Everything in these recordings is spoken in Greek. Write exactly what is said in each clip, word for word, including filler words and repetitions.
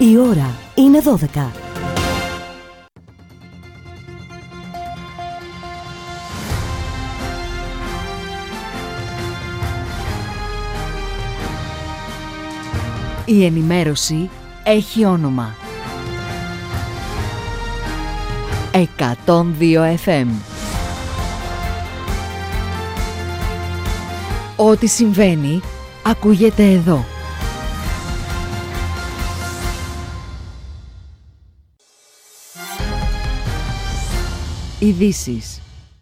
Η ώρα είναι δώδεκα. Η ενημέρωση έχει όνομα. εκατόν δύο εφ εμ. Ό,τι συμβαίνει, ακούγεται εδώ. Ειδήσεις.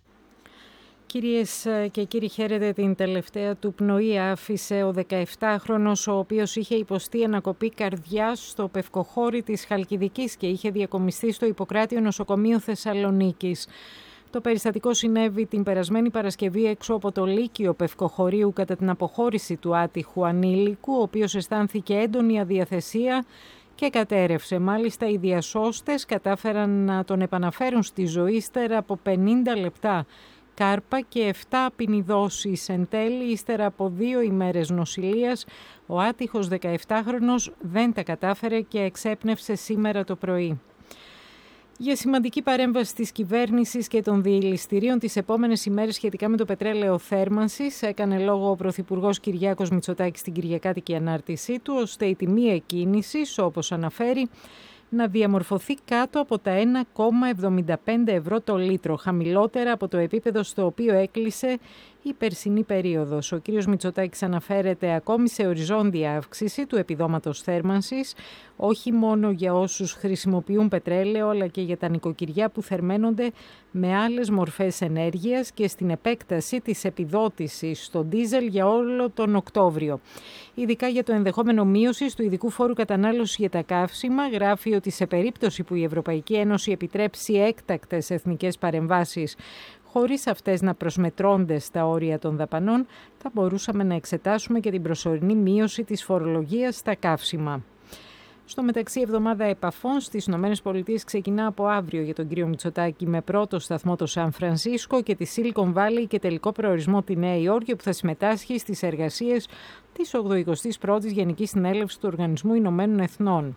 Κυρίες και κύριοι, χαίρετε. Την τελευταία του πνοή άφησε ο δεκαεπτάχρονος, ο οποίος είχε υποστεί ανακοπή καρδιάς στο πευκοχώρι της Χαλκιδικής και είχε διακομιστεί στο Ιπποκράτειο νοσοκομείο Θεσσαλονίκης. Το περιστατικό συνέβη την περασμένη Παρασκευή έξω από το Λύκειο Πευκοχωρίου κατά την αποχώρηση του άτυχου ανήλικου, ο οποίος αισθάνθηκε έντονη αδιαθεσία και κατέρευσε. Μάλιστα, οι διασώστες κατάφεραν να τον επαναφέρουν στη ζωή ύστερα από πενήντα λεπτά κάρπα και επτά απεινιδώσεις. Εν τέλει, ύστερα από δύο ημέρες νοσηλείας, ο άτυχος δεκαεπτάχρονος δεν τα κατάφερε και εξέπνευσε σήμερα το πρωί. Για σημαντική παρέμβαση της κυβέρνησης και των διελιστηρίων τις επόμενες ημέρες σχετικά με το πετρέλαιο θέρμανσης έκανε λόγο ο Πρωθυπουργός Κυριάκος Μητσοτάκης στην κυριακάτικη ανάρτησή του, ώστε η τιμή εκκίνησης, όπως αναφέρει, να διαμορφωθεί κάτω από τα ένα κόμμα εβδομήντα πέντε ευρώ το λίτρο, χαμηλότερα από το επίπεδο στο οποίο έκλεισε η περσινή περίοδος. Ο κ. Μητσοτάκης αναφέρεται ακόμη σε οριζόντια αύξηση του επιδόματος θέρμανσης, όχι μόνο για όσους χρησιμοποιούν πετρέλαιο, αλλά και για τα νοικοκυριά που θερμαίνονται με άλλες μορφές ενέργειας και στην επέκταση της επιδότησης στο ντίζελ για όλο τον Οκτώβριο. Ειδικά για το ενδεχόμενο μείωσης του ειδικού φόρου κατανάλωσης για τα καύσιμα, γράφει ότι σε περίπτωση που η Ευρωπαϊκή Ένωση επιτρέψει έκτακτες εθνικές παρεμβάσεις χωρίς αυτές να προσμετρώνται στα όρια των δαπανών, θα μπορούσαμε να εξετάσουμε και την προσωρινή μείωση της φορολογίας στα καύσιμα. Στο μεταξύ, η εβδομάδα επαφών στις ΗΠΑ ξεκινά από αύριο για τον κύριο Μητσοτάκη, με πρώτο σταθμό το Σαν Φρανσίσκο και τη Silicon Valley και τελικό προορισμό τη Νέα Υόρκη, που θα συμμετάσχει στις εργασίες της ογδοηκοστής πρώτης Γενικής Συνέλευσης του Οργανισμού Ηνωμένων Εθνών.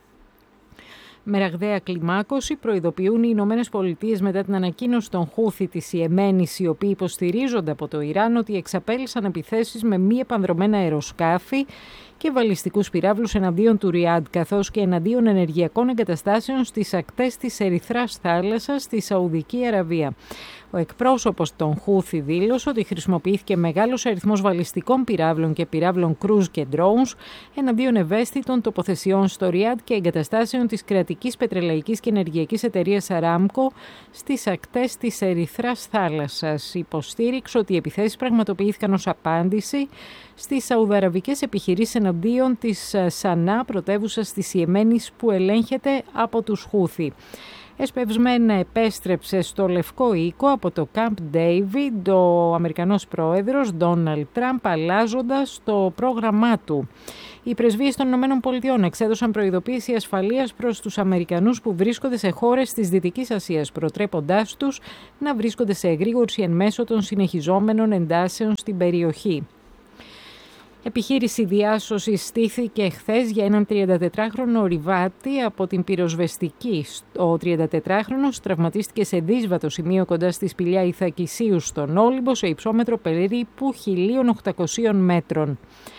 Με ραγδαία κλιμάκωση προειδοποιούν οι Ηνωμένες Πολιτείες μετά την ανακοίνωση των Χούθι της Ιεμένης, οι οποίοι υποστηρίζονται από το Ιράν, ότι εξαπέλυσαν επιθέσεις με μη επανδρομένα αεροσκάφη και βαλιστικούς πυράβλους εναντίον του Ριάντ, καθώς και εναντίον ενεργειακών εγκαταστάσεων στις ακτές της Ερυθράς θάλασσας στη Σαουδική Αραβία. Ο εκπρόσωπος των Χούθι δήλωσε ότι χρησιμοποιήθηκε μεγάλος αριθμός βαλιστικών πυράβλων και πυράβλων κρούζ και drones εναντίον ευαίσθητων τοποθεσιών στο Ριάντ και εγκαταστάσεων της κρατικής πετρελαϊκής και ενεργειακής εταιρείας Αράμκο στις ακτές της Ερυθράς θάλασσας. Υποστήριξε ότι οι επιθέσεις πραγματοποιήθηκαν ως απάντηση στις σαουδαραβικές επιχειρήσεις εναντίον της Σανά, πρωτεύουσας της Ιεμένης που ελέγχεται από τους Χούθι. Εσπευσμένα επέστρεψε στο Λευκό Οίκο από το Camp David ο Αμερικανός πρόεδρος Ντόναλντ Τραμπ, αλλάζοντας το πρόγραμμά του. Οι πρεσβείες των ΗΠΑ εξέδωσαν προειδοποίηση ασφαλείας προς τους Αμερικανούς που βρίσκονται σε χώρες της Δυτικής Ασίας, προτρέποντάς τους να βρίσκονται σε εγρήγορση εν μέσω των συνεχιζόμενων εντάσεων στην περιοχή. Επιχείρηση διάσωσης στήθηκε χθες για έναν τριαντατετράχρονο ορειβάτη από την πυροσβεστική. Ο τριαντατετράχρονος τραυματίστηκε σε δύσβατο σημείο κοντά στη σπηλιά Ιθακισίου στον Όλυμπο, σε υψόμετρο περίπου χίλια οκτακόσια μέτρων.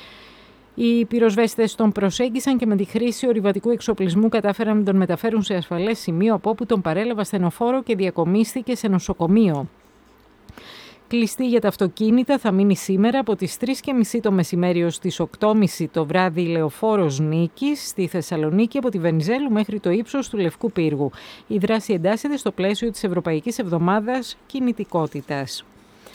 Οι πυροσβέστες τον προσέγγισαν και με τη χρήση ορειβατικού εξοπλισμού κατάφεραν να τον μεταφέρουν σε ασφαλές σημείο, από όπου τον παρέλαβε ασθενοφόρο και διακομίστηκε σε νοσοκομείο. Κλειστή για τα αυτοκίνητα θα μείνει σήμερα από τις τρεις και μισή το μεσημέρι ως τις οκτώ και μισή το βράδυ η Λεωφόρος Νίκης στη Θεσσαλονίκη, από τη Βενιζέλου μέχρι το ύψος του Λευκού Πύργου. Η δράση εντάσσεται στο πλαίσιο της Ευρωπαϊκής Εβδομάδας Κινητικότητας.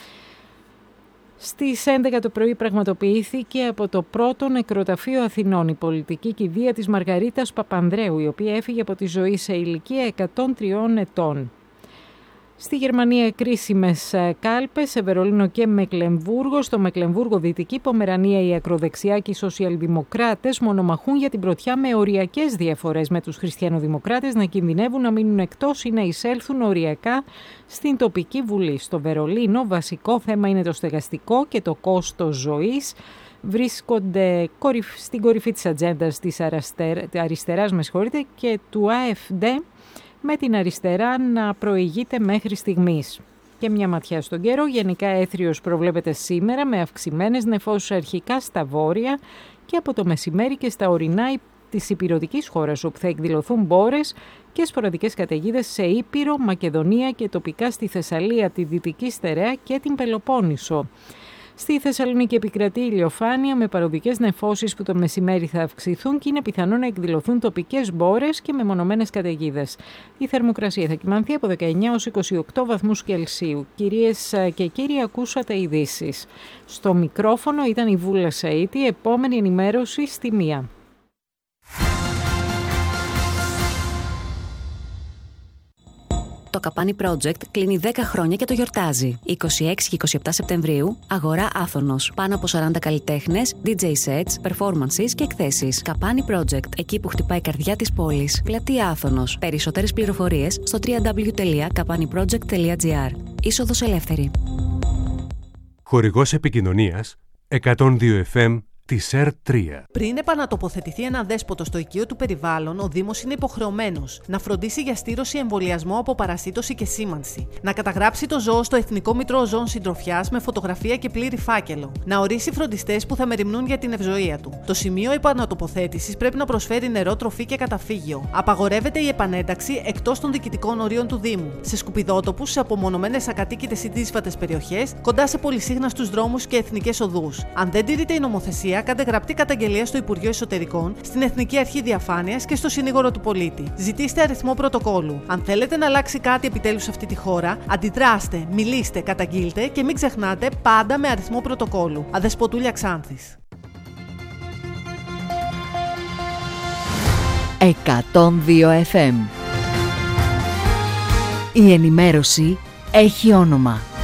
Στις έντεκα το πρωί πραγματοποιήθηκε από το πρώτο νεκροταφείο Αθηνών η πολιτική κηδεία της Μαργαρίτας Παπανδρέου, η οποία έφυγε από τη ζωή σε ηλικία εκατόν τρία ετών. Στη Γερμανία κρίσιμες κάλπες σε Βερολίνο και Μεκλεμβούργο. Στο Μεκλεμβούργο, Δυτική Πομερανία, οι ακροδεξιά και οι σοσιαλδημοκράτες μονομαχούν για την πρωτιά με οριακές διαφορές με τους χριστιανοδημοκράτες να κινδυνεύουν να μείνουν εκτός ή να εισέλθουν οριακά στην τοπική βουλή. Στο Βερολίνο βασικό θέμα είναι το στεγαστικό και το κόστος ζωής, βρίσκονται στην κορυφή της ατζέντας της αριστεράς, με συγχωρείτε, και του ΑΕΦΔ, με την αριστερά να προηγείται μέχρι στιγμής. Και μια ματιά στον καιρό, γενικά έθριος προβλέπεται σήμερα με αυξημένες νεφώσεις αρχικά στα βόρεια και από το μεσημέρι και στα ορεινά της ηπειρωτικής χώρας, όπου θα εκδηλωθούν μπόρες και σποραδικές καταιγίδες σε Ήπειρο, Μακεδονία και τοπικά στη Θεσσαλία, τη Δυτική Στερεά και την Πελοπόννησο. Στη Θεσσαλονίκη επικρατεί ηλιοφάνεια με παροδικές νεφώσεις που το μεσημέρι θα αυξηθούν και είναι πιθανό να εκδηλωθούν τοπικές μπόρες και μεμονωμένες καταιγίδες. Η θερμοκρασία θα κυμανθεί από δεκαεννιά έως είκοσι οκτώ βαθμούς Κελσίου. Κυρίες και κύριοι, ακούσατε ειδήσεις. Στο μικρόφωνο ήταν η Βούλα Σαΐτη, επόμενη ενημέρωση στη μία. Το Καπάνι Project κλείνει δέκα χρόνια και το γιορτάζει. είκοσι έξι και είκοσι επτά Σεπτεμβρίου, αγορά Άθωνος. Πάνω από σαράντα καλλιτέχνες, ντι τζέι sets, performances και εκθέσεις. Καπάνι Project, εκεί που χτυπάει η καρδιά της πόλης. Πλατεία Άθωνος. Περισσότερες πληροφορίες στο double-u double-u double-u τελεία kapaniproject τελεία gr. Είσοδος ελεύθερη. Χορηγός επικοινωνίας εκατόν δύο εφ εμ της ΕΡ τρία. Πριν επανατοποθετηθεί ένα δέσποτο στο οικείο του περιβάλλον, ο Δήμος είναι υποχρεωμένος να φροντίσει για στήρωση, εμβολιασμό από παρασίτωση και σήμανση, να καταγράψει το ζώο στο Εθνικό Μητρό Ζώων Συντροφιάς με φωτογραφία και πλήρη φάκελο, να ορίσει φροντιστές που θα μεριμνούν για την ευζοία του. Το σημείο επανατοποθέτησης πρέπει να προσφέρει νερό, τροφή και καταφύγιο. Απαγορεύεται η επανένταξη εκτός των διοικητικών ορίων του Δήμου, σε σκουπιδότοπους, σε απομονωμένες ακατοίκητες ή δύσβατες περιοχές, κοντά σε πολυσύχναστους δρόμους και εθνικές οδούς. Αν δεν τηρείται η νομοθεσία, κάντε γραπτή καταγγελία στο Υπουργείο Εσωτερικών, στην Εθνική Αρχή Διαφάνειας και στο Συνήγορο του Πολίτη. Ζητήστε αριθμό πρωτοκόλου. Αν θέλετε να αλλάξει κάτι επιτέλους σε αυτή τη χώρα, αντιδράστε, μιλήστε, καταγγείλτε και μην ξεχνάτε πάντα με αριθμό πρωτοκόλου. Αδεσποτούλια Ξάνθης. εκατόν δύο εφ εμ. Η ενημέρωση έχει όνομα.